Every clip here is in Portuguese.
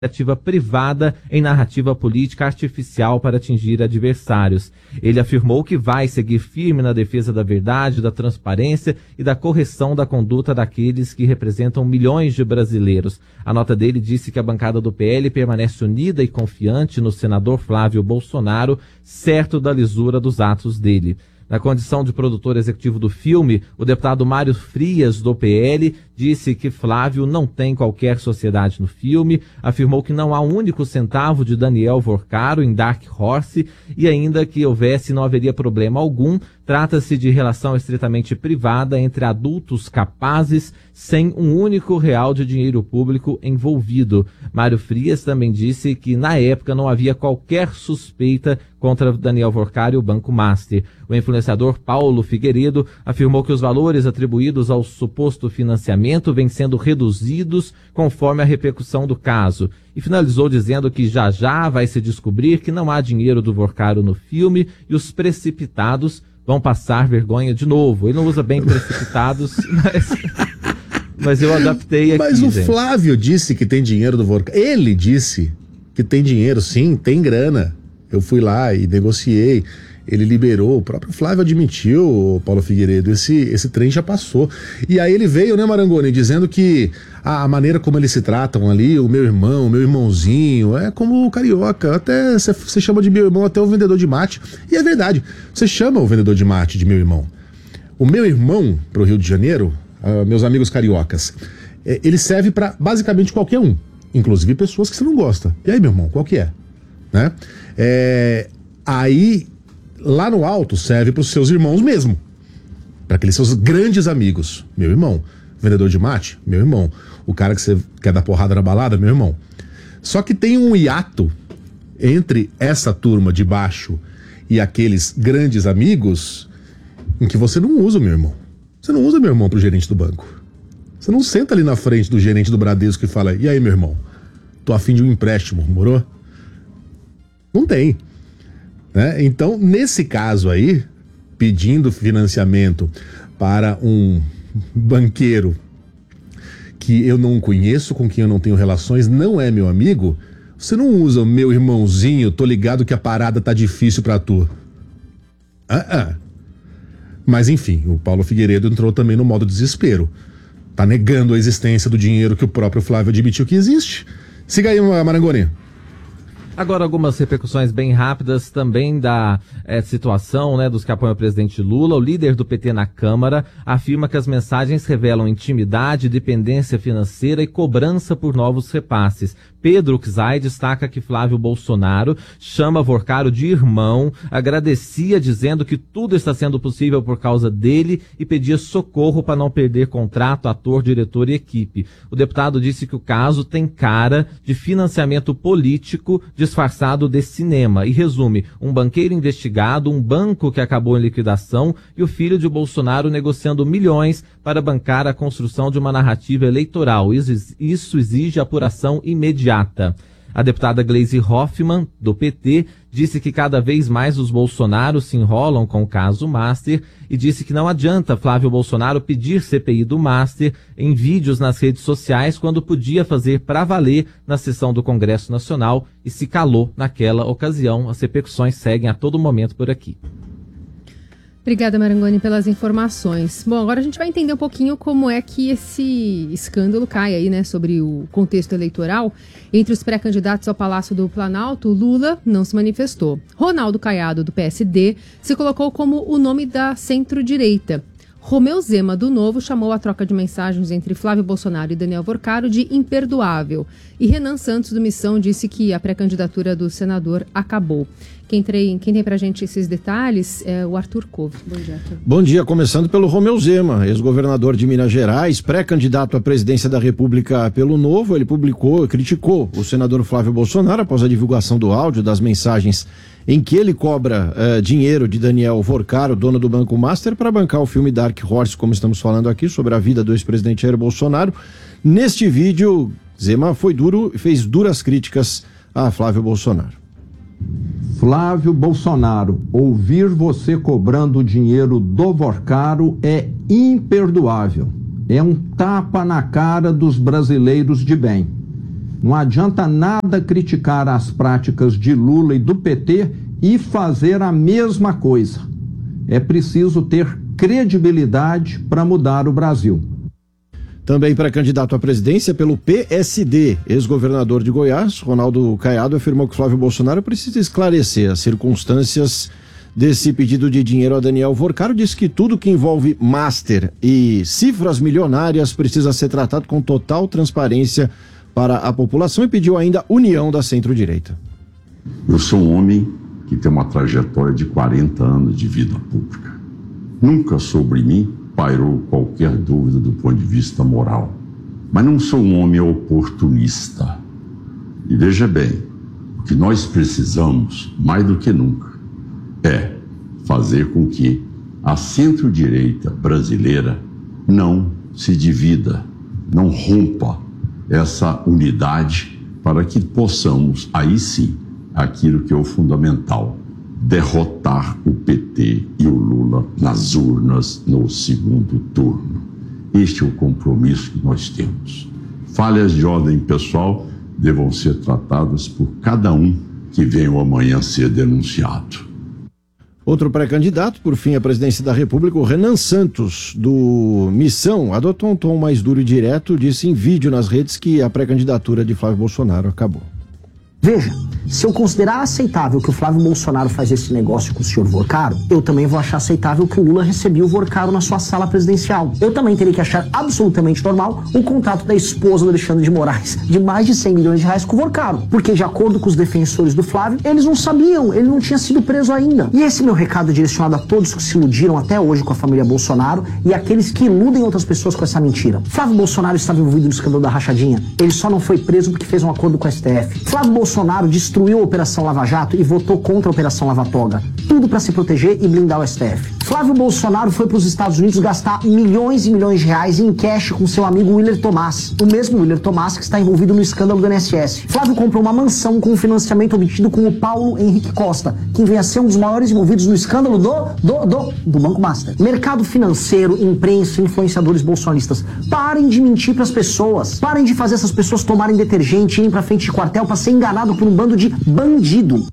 iniciativa privada em narrativa política artificial para atingir adversários. Ele afirmou que vai seguir firme na defesa da verdade, da transparência e da correção da conduta daqueles que representam milhões de brasileiros. A nota dele disse que a bancada do PL permanece unida e confiante no senador Flávio Bolsonaro, certo da lisura dos atos dele. Na condição de produtor executivo do filme, o deputado Mário Frias, do PL, disse que Flávio não tem qualquer sociedade no filme, afirmou que não há um único centavo de Daniel Vorcaro em Dark Horse e ainda que houvesse não haveria problema algum. Trata-se de relação estritamente privada entre adultos capazes, sem um único real de dinheiro público envolvido. Mário Frias também disse que, na época, não havia qualquer suspeita contra Daniel Vorcaro e o Banco Master. O influenciador Paulo Figueiredo afirmou que os valores atribuídos ao suposto financiamento vêm sendo reduzidos conforme a repercussão do caso. E finalizou dizendo que já vai se descobrir que não há dinheiro do Vorcaro no filme e os precipitados vão passar vergonha de novo. Ele não usa bem precipitados, mas eu adaptei aqui. Mas o Flávio disse que tem dinheiro do Vorcaro. Ele disse que tem dinheiro, sim, tem grana. Eu fui lá e negociei. Ele liberou, o próprio Flávio admitiu, Paulo Figueiredo, esse trem já passou. E aí ele veio, né, Marangoni, dizendo que a maneira como eles se tratam ali, o meu irmão, o meu irmãozinho, é como o carioca, até você chama de meu irmão até o vendedor de mate. E é verdade, você chama o vendedor de mate de meu irmão. O meu irmão, pro Rio de Janeiro, meus amigos cariocas, ele serve para basicamente qualquer um, inclusive pessoas que você não gosta. E aí, meu irmão, qual que é? Né? Aí... Lá no alto serve para os seus irmãos mesmo, para aqueles seus grandes amigos. Meu irmão. Vendedor de mate? Meu irmão. O cara que você quer dar porrada na balada? Meu irmão. Só que tem um hiato entre essa turma de baixo e aqueles grandes amigos em que você não usa o meu irmão. Você não usa meu irmão pro gerente do banco. Você não senta ali na frente do gerente do Bradesco e fala: e aí, meu irmão? Tô a fim de um empréstimo, morou? Não tem. Né? Então, nesse caso aí, pedindo financiamento para um banqueiro que eu não conheço, com quem eu não tenho relações, não é meu amigo, você não usa o meu irmãozinho, tô ligado que a parada tá difícil pra tu. Mas enfim, o Paulo Figueiredo entrou também no modo desespero. Tá negando a existência do dinheiro que o próprio Flávio admitiu que existe. Siga aí, Marangoni. Agora, algumas repercussões bem rápidas também da situação, né, dos que apoiam o presidente Lula. O líder do PT na Câmara afirma que as mensagens revelam intimidade, dependência financeira e cobrança por novos repasses. Pedro Czai destaca que Flávio Bolsonaro chama Vorcaro de irmão, agradecia dizendo que tudo está sendo possível por causa dele e pedia socorro para não perder contrato, ator, diretor e equipe. O deputado disse que o caso tem cara de financiamento político disfarçado de cinema e resume: um banqueiro investigado, um banco que acabou em liquidação e o filho de Bolsonaro negociando milhões para bancar a construção de uma narrativa eleitoral. Isso exige apuração imediata. A deputada Gleisi Hoffmann, do PT, disse que cada vez mais os Bolsonaros se enrolam com o caso Master e disse que não adianta Flávio Bolsonaro pedir CPI do Master em vídeos nas redes sociais quando podia fazer para valer na sessão do Congresso Nacional e se calou naquela ocasião. As repercussões seguem a todo momento por aqui. Obrigada, Marangoni, pelas informações. Bom, agora a gente vai entender um pouquinho como é que esse escândalo cai aí, né, sobre o contexto eleitoral. Entre os pré-candidatos ao Palácio do Planalto, Lula não se manifestou. Ronaldo Caiado, do PSD, se colocou como o nome da centro-direita. Romeu Zema, do Novo, chamou a troca de mensagens entre Flávio Bolsonaro e Daniel Vorcaro de imperdoável. E Renan Santos, do Missão, disse que a pré-candidatura do senador acabou. Quem tem pra gente esses detalhes é o Arthur Couve. Bom dia, Arthur. Bom dia, começando pelo Romeu Zema, ex-governador de Minas Gerais, pré-candidato à presidência da República pelo Novo. Ele criticou o senador Flávio Bolsonaro após a divulgação do áudio das mensagens em que ele cobra dinheiro de Daniel Vorcaro, dono do Banco Master, para bancar o filme Dark Horse, como estamos falando aqui, sobre a vida do ex-presidente Jair Bolsonaro. Neste vídeo, Zema foi duro e fez duras críticas a Flávio Bolsonaro. Flávio Bolsonaro, ouvir você cobrando dinheiro do Vorcaro é imperdoável. É um tapa na cara dos brasileiros de bem. Não adianta nada criticar as práticas de Lula e do PT e fazer a mesma coisa. É preciso ter credibilidade para mudar o Brasil. Também pré-candidato à presidência pelo PSD, ex-governador de Goiás, Ronaldo Caiado, afirmou que Flávio Bolsonaro precisa esclarecer as circunstâncias desse pedido de dinheiro a Daniel Vorcaro. Disse que tudo que envolve master e cifras milionárias precisa ser tratado com total transparência para a população e pediu ainda união da centro-direita. Eu sou um homem que tem uma trajetória de 40 anos de vida pública. Nunca sobre mim pairou qualquer dúvida do ponto de vista moral. Mas não sou um homem oportunista. E veja bem, o que nós precisamos, mais do que nunca, é fazer com que a centro-direita brasileira não se divida, não rompa essa unidade para que possamos, aí sim, aquilo que é o fundamental, derrotar o PT e o Lula nas urnas no segundo turno. Este é o compromisso que nós temos. Falhas de ordem pessoal devam ser tratadas por cada um que venha amanhã ser denunciado. Outro pré-candidato, por fim, à presidência da República, o Renan Santos, do Missão, adotou um tom mais duro e direto, disse em vídeo nas redes que a pré-candidatura de Flávio Bolsonaro acabou. Veja, se eu considerar aceitável que o Flávio Bolsonaro faz esse negócio com o senhor Vorcaro, eu também vou achar aceitável que o Lula recebia o Vorcaro na sua sala presidencial. Eu também teria que achar absolutamente normal o contrato da esposa do Alexandre de Moraes de mais de 100 milhões de reais com o Vorcaro. Porque, de acordo com os defensores do Flávio, eles não sabiam, ele não tinha sido preso ainda. E esse meu recado é direcionado a todos que se iludiram até hoje com a família Bolsonaro e aqueles que iludem outras pessoas com essa mentira. Flávio Bolsonaro estava envolvido no escândalo da rachadinha. Ele só não foi preso porque fez um acordo com o STF. Flávio Bolsonaro destruiu a Operação Lava Jato e votou contra a Operação Lava Toga. Tudo para se proteger e blindar o STF. Flávio Bolsonaro foi para os Estados Unidos gastar milhões e milhões de reais em cash com seu amigo Willer Tomás. O mesmo Willer Tomás que está envolvido no escândalo do INSS. Flávio comprou uma mansão com um financiamento obtido com o Paulo Henrique Costa, quem vem a ser um dos maiores envolvidos no escândalo do Banco Master. Mercado financeiro, imprensa, influenciadores bolsonaristas. Parem de mentir para as pessoas. Parem de fazer essas pessoas tomarem detergente e irem para frente de quartel para ser enganado por um bando de bandido.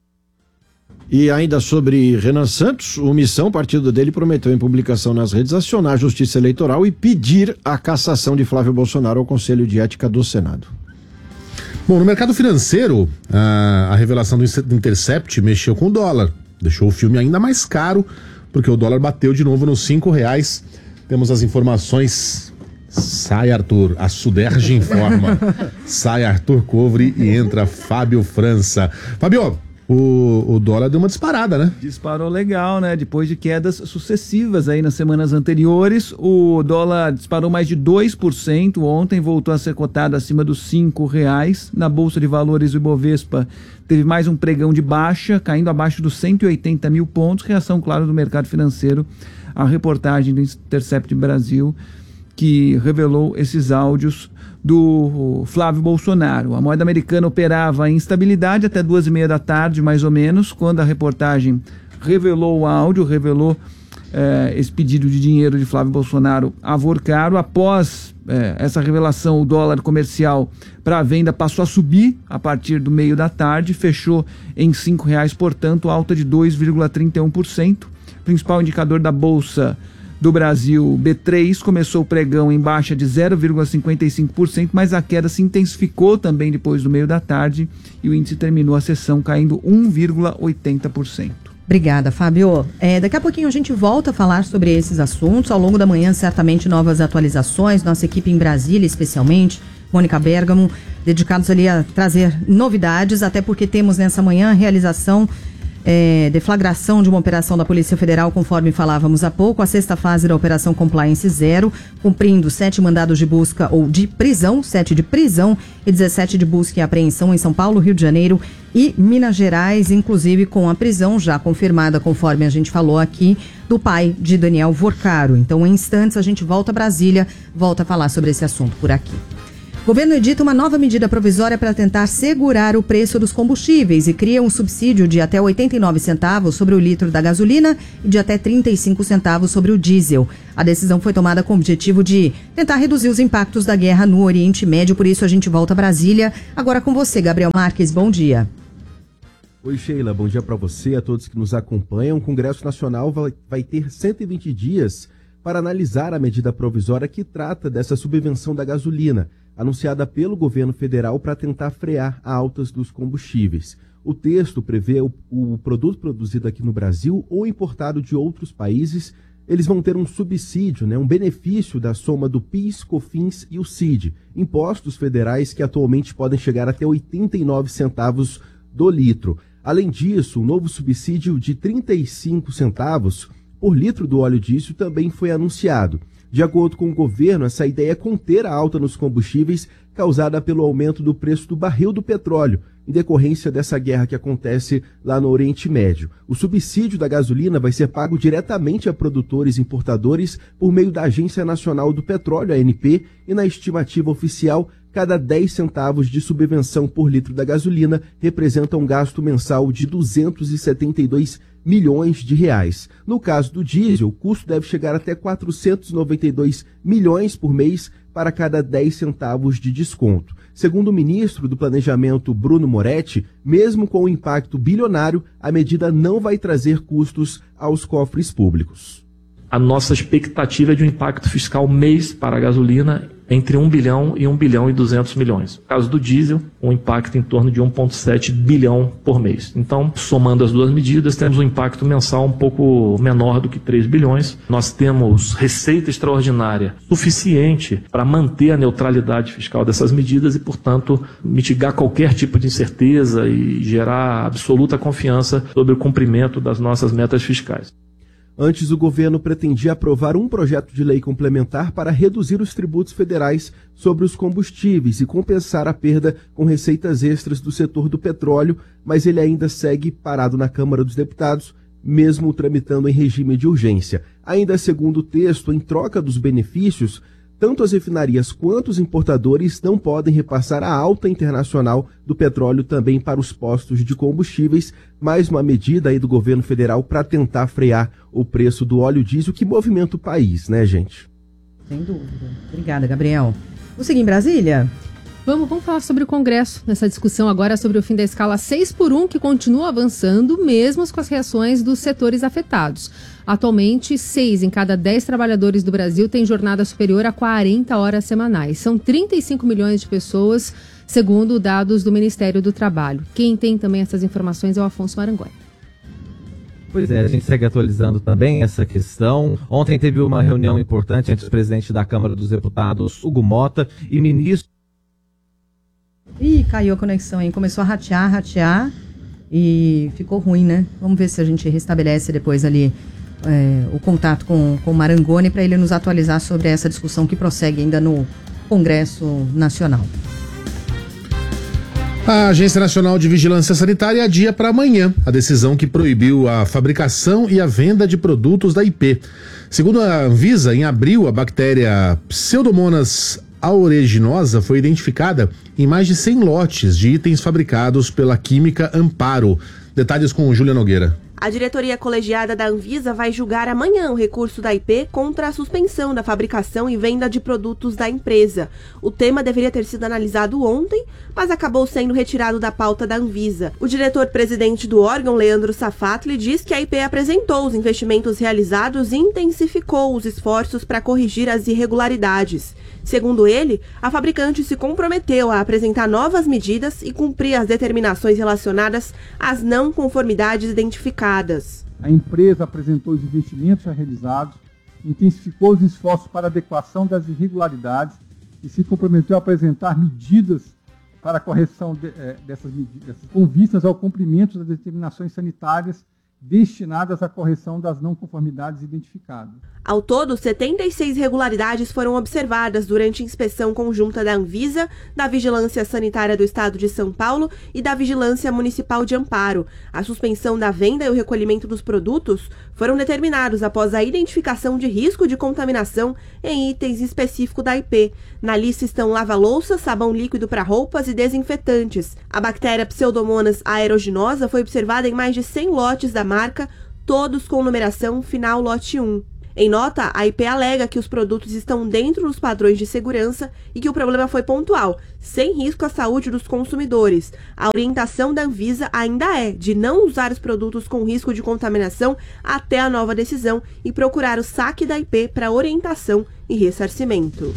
E ainda sobre Renan Santos, o Missão, partido dele, prometeu em publicação nas redes acionar a Justiça Eleitoral e pedir a cassação de Flávio Bolsonaro ao Conselho de Ética do Senado. Bom, no mercado financeiro, a revelação do Intercept mexeu com o dólar, deixou o filme ainda mais caro, porque o dólar bateu de novo nos R$5. Temos as informações. Sai, Arthur, a Suderge informa. Sai Arthur Covre e entra Fábio França. Fábio, o dólar deu uma disparada, né? Disparou legal, né? Depois de quedas sucessivas aí nas semanas anteriores, o dólar disparou mais de 2%. Ontem voltou a ser cotado acima dos R$5. Na Bolsa de Valores do Ibovespa teve mais um pregão de baixa, caindo abaixo dos 180 mil pontos. Reação, claro, do mercado financeiro à reportagem do Intercept Brasil, que revelou esses áudios do Flávio Bolsonaro. A moeda americana operava em instabilidade até 2h30 da tarde, mais ou menos, quando a reportagem revelou o áudio, revelou esse pedido de dinheiro de Flávio Bolsonaro a Vorcaro. Após essa revelação, o dólar comercial para a venda passou a subir a partir do meio da tarde, fechou em R$5, portanto, alta de 2,31%. Principal indicador da Bolsa do Brasil, B3, começou o pregão em baixa de 0,55%, mas a queda se intensificou também depois do meio da tarde e o índice terminou a sessão caindo 1,80%. Obrigada, Fábio. Daqui a pouquinho a gente volta a falar sobre esses assuntos. Ao longo da manhã, certamente, novas atualizações. Nossa equipe em Brasília, especialmente, Mônica Bergamo, dedicados ali a trazer novidades, até porque temos nessa manhã a realização deflagração de uma operação da Polícia Federal, conforme falávamos há pouco, a 6ª fase da Operação Compliance Zero, cumprindo 7 mandados de busca ou de prisão, 7 de prisão e 17 de busca e apreensão em São Paulo, Rio de Janeiro e Minas Gerais, inclusive com a prisão já confirmada, conforme a gente falou aqui, do pai de Daniel Vorcaro. Então, em instantes, a gente volta a Brasília, volta a falar sobre esse assunto por aqui. O governo edita uma nova medida provisória para tentar segurar o preço dos combustíveis e cria um subsídio de até 89 centavos sobre o litro da gasolina e de até 35 centavos sobre o diesel. A decisão foi tomada com o objetivo de tentar reduzir os impactos da guerra no Oriente Médio, por isso a gente volta a Brasília. Agora com você, Gabriel Marques, bom dia. Oi, Sheila, bom dia para você e a todos que nos acompanham. O Congresso Nacional vai ter 120 dias para analisar a medida provisória que trata dessa subvenção da gasolina, anunciada pelo governo federal para tentar frear altas dos combustíveis. O texto prevê o produto produzido aqui no Brasil ou importado de outros países, eles vão ter um subsídio, um benefício da soma do PIS, COFINS e o CID, impostos federais que atualmente podem chegar até 89 centavos do litro. Além disso, o novo subsídio de 35 centavos por litro do óleo diesel também foi anunciado. De acordo com o governo, essa ideia é conter a alta nos combustíveis causada pelo aumento do preço do barril do petróleo, em decorrência dessa guerra que acontece lá no Oriente Médio. O subsídio da gasolina vai ser pago diretamente a produtores e importadores por meio da Agência Nacional do Petróleo, ANP, e na estimativa oficial, cada 10 centavos de subvenção por litro da gasolina representa um gasto mensal de 272 milhões de reais. No caso do diesel, o custo deve chegar até 492 milhões por mês para cada 10 centavos de desconto. Segundo o ministro do Planejamento, Bruno Moretti, mesmo com o impacto bilionário, a medida não vai trazer custos aos cofres públicos. A nossa expectativa é de um impacto fiscal mês para a gasolina entre 1 bilhão e 1 bilhão e 200 milhões. No caso do diesel, um impacto em torno de 1,7 bilhão por mês. Então, somando as duas medidas, temos um impacto mensal um pouco menor do que 3 bilhões. Nós temos receita extraordinária suficiente para manter a neutralidade fiscal dessas medidas e, portanto, mitigar qualquer tipo de incerteza e gerar absoluta confiança sobre o cumprimento das nossas metas fiscais. Antes, o governo pretendia aprovar um projeto de lei complementar para reduzir os tributos federais sobre os combustíveis e compensar a perda com receitas extras do setor do petróleo, mas ele ainda segue parado na Câmara dos Deputados, mesmo tramitando em regime de urgência. Ainda segundo o texto, em troca dos benefícios, tanto as refinarias quanto os importadores não podem repassar a alta internacional do petróleo também para os postos de combustíveis, mais uma medida aí do governo federal para tentar frear o preço do óleo diesel que movimenta o país, né, gente? Sem dúvida. Obrigada, Gabriel. Vamos seguir em Brasília? Vamos falar sobre o Congresso, nessa discussão agora sobre o fim da escala 6x1, que continua avançando, mesmo com as reações dos setores afetados. Atualmente, 6 em cada 10 trabalhadores do Brasil têm jornada superior a 40 horas semanais. São 35 milhões de pessoas, segundo dados do Ministério do Trabalho. Quem tem também essas informações é o Afonso Marangoni. Pois é, a gente segue atualizando também essa questão. Ontem teve uma reunião importante entre o presidente da Câmara dos Deputados, Hugo Mota, e ministro... Ih, caiu a conexão, hein? Começou a ratear e ficou ruim, né? Vamos ver se a gente restabelece depois ali o contato com o Marangoni para ele nos atualizar sobre essa discussão que prossegue ainda no Congresso Nacional. A Agência Nacional de Vigilância Sanitária adia para amanhã a decisão que proibiu a fabricação e a venda de produtos da IP. Segundo a Anvisa, em abril, a bactéria Pseudomonas aeruginosa foi identificada em mais de 100 lotes de itens fabricados pela química Amparo. Detalhes com Júlia Nogueira. A diretoria colegiada da Anvisa vai julgar amanhã o recurso da IP contra a suspensão da fabricação e venda de produtos da empresa. O tema deveria ter sido analisado ontem, mas acabou sendo retirado da pauta da Anvisa. O diretor-presidente do órgão, Leandro Safatli, diz que a IP apresentou os investimentos realizados e intensificou os esforços para corrigir as irregularidades. Segundo ele, a fabricante se comprometeu a apresentar novas medidas e cumprir as determinações relacionadas às não conformidades identificadas. A empresa apresentou os investimentos já realizados, intensificou os esforços para adequação das irregularidades e se comprometeu a apresentar medidas para a correção dessas medidas, com vistas ao cumprimento das determinações sanitárias destinadas à correção das não conformidades identificadas. Ao todo, 76 irregularidades foram observadas durante a inspeção conjunta da Anvisa, da Vigilância Sanitária do Estado de São Paulo e da Vigilância Municipal de Amparo. A suspensão da venda e o recolhimento dos produtos foram determinados após a identificação de risco de contaminação em itens específicos da IP. Na lista estão lava-louça, sabão líquido para roupas e desinfetantes. A bactéria Pseudomonas aeruginosa foi observada em mais de 100 lotes da marca, todos com numeração final lote 1. Em nota, a IP alega que os produtos estão dentro dos padrões de segurança e que o problema foi pontual, sem risco à saúde dos consumidores. A orientação da Anvisa ainda é de não usar os produtos com risco de contaminação até a nova decisão e procurar o saque da IP para orientação e ressarcimento.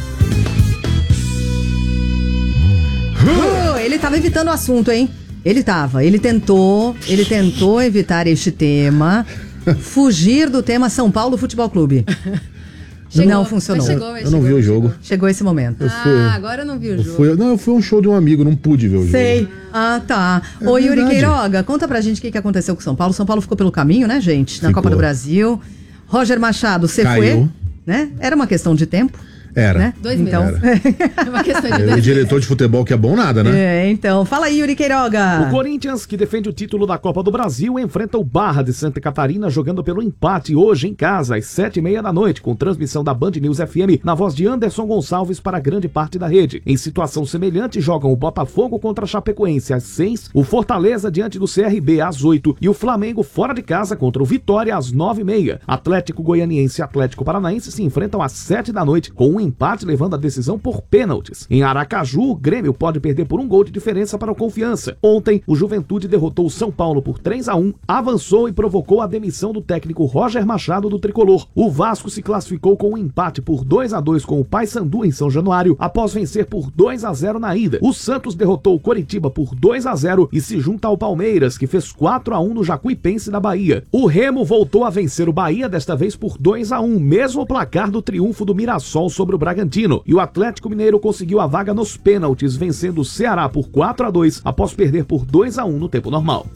Ele estava evitando o assunto, hein? Ele tentou evitar este tema. Fugir do tema São Paulo Futebol Clube. Não funcionou. Eu não vi o jogo. Chegou esse momento. Agora eu não vi o jogo. Eu fui a um show de um amigo, não pude ver o jogo. Sei. Ah, tá. Ô, Yuri Queiroga, conta pra gente o que aconteceu com o São Paulo. São Paulo ficou pelo caminho, né, gente? Na Copa do Brasil. Roger Machado, você foi, né? Era uma questão de tempo. Era. Né? 2 meses. Era. É uma questão de 2 O diretor de futebol que é bom nada, né? Então. Fala aí, Yuri Queiroga. O Corinthians, que defende o título da Copa do Brasil, enfrenta o Barra de Santa Catarina jogando pelo empate hoje em casa, às 7h30 da noite, com transmissão da Band News FM, na voz de Anderson Gonçalves para grande parte da rede. Em situação semelhante, jogam o Botafogo contra a Chapecoense às 6, o Fortaleza diante do CRB às 8 e o Flamengo fora de casa contra o Vitória às 9h30. Atlético Goianiense e Atlético Paranaense se enfrentam às 7 da noite, com um empate levando a decisão por pênaltis. Em Aracaju, o Grêmio pode perder por 1 gol de diferença para o Confiança. Ontem, o Juventude derrotou o São Paulo por 3-1, avançou e provocou a demissão do técnico Roger Machado do Tricolor. O Vasco se classificou com um empate por 2-2 com o Paysandu em São Januário, após vencer por 2-0 na ida. O Santos derrotou o Coritiba por 2-0 e se junta ao Palmeiras, que fez 4-1 no Jacuipense da Bahia. O Remo voltou a vencer o Bahia, desta vez por 2-1, mesmo placar do triunfo do Mirassol sobre o Bragantino. E o Atlético Mineiro conseguiu a vaga nos pênaltis, vencendo o Ceará por 4-2, após perder por 2-1 no tempo normal.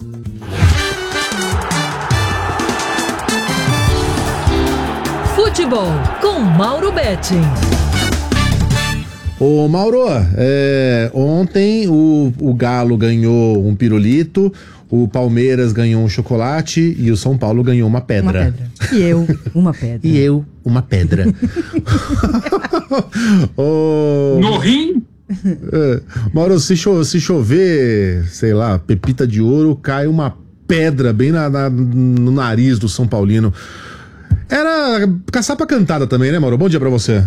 Futebol com Mauro Betting. Ô Mauro, ontem o Galo ganhou um pirulito, o Palmeiras ganhou um chocolate e o São Paulo ganhou uma pedra. E eu, uma pedra. E eu, uma pedra. No rim? Mauro, se chover, sei lá, pepita de ouro, cai uma pedra bem no nariz do São Paulino. Era caçapa cantada também, né, Mauro? Bom dia pra você.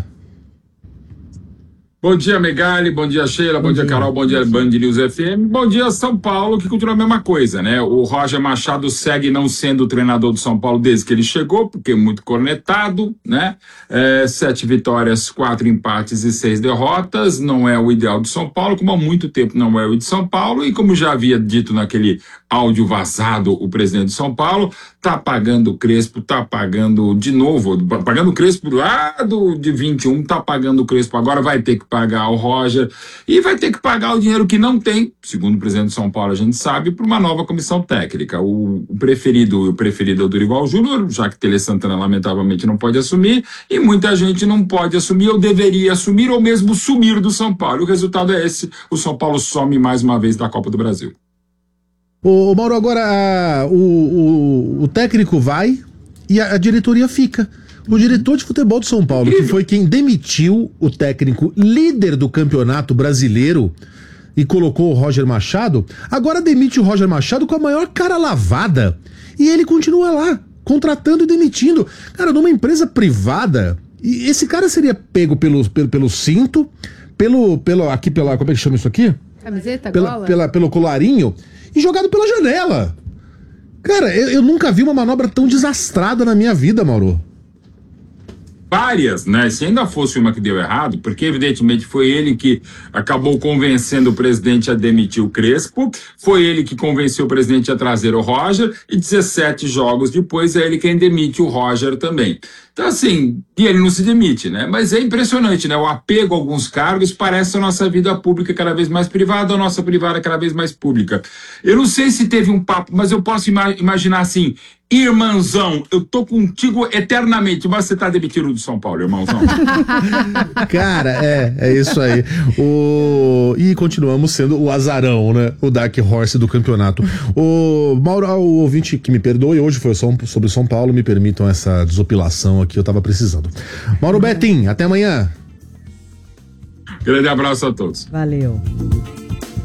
Bom dia, Megali, bom dia, Sheila, bom dia, Carol, bom dia, Band News FM, bom dia, São Paulo, que continua a mesma coisa, né? O Roger Machado segue não sendo o treinador do São Paulo desde que ele chegou, porque é muito cornetado, né? 7 vitórias, 4 empates e 6 derrotas, não é o ideal do São Paulo, como há muito tempo não é o de São Paulo, e como já havia dito naquele áudio vazado o presidente de São Paulo, tá pagando o Crespo, tá pagando de novo, pagando o Crespo lá de 21, tá pagando o Crespo, agora vai ter que pagar o Roger e vai ter que pagar o dinheiro que não tem, segundo o presidente de São Paulo a gente sabe, para uma nova comissão técnica. O preferido é o Dorival Júnior, já que Tele Santana lamentavelmente não pode assumir e muita gente não pode assumir ou deveria assumir ou mesmo sumir do São Paulo. O resultado é esse, o São Paulo some mais uma vez da Copa do Brasil. Ô Mauro, agora o técnico vai e a diretoria fica. O diretor de futebol do São Paulo, que foi quem demitiu o técnico líder do Campeonato Brasileiro e colocou o Roger Machado, agora demite o Roger Machado com a maior cara lavada e ele continua lá, contratando e demitindo. Cara, numa empresa privada, e esse cara seria pego pelo cinto, como é que chama isso aqui? Camiseta, gola? Pelo colarinho e jogado pela janela. Cara, eu nunca vi uma manobra tão desastrada na minha vida, Mauro. várias, né? Se ainda fosse uma que deu errado, porque evidentemente foi ele que acabou convencendo o presidente a demitir o Crespo, foi ele que convenceu o presidente a trazer o Roger, e 17 jogos depois é ele quem demite o Roger também. Então, assim, e ele não se demite, né? Mas é impressionante, né? O apego a alguns cargos parece a nossa vida pública cada vez mais privada, a nossa privada cada vez mais pública. Eu não sei se teve um papo, mas eu posso imaginar assim, irmãozão, eu tô contigo eternamente, mas você tá demitido do São Paulo, irmãozão. Cara, é isso aí. E continuamos sendo o azarão, né? O Dark Horse do campeonato. O Mauro, o ouvinte que me perdoe, hoje foi sobre São Paulo, me permitam essa desopilação aqui, eu tava precisando. Mauro Betting, até amanhã. Grande abraço a todos. Valeu.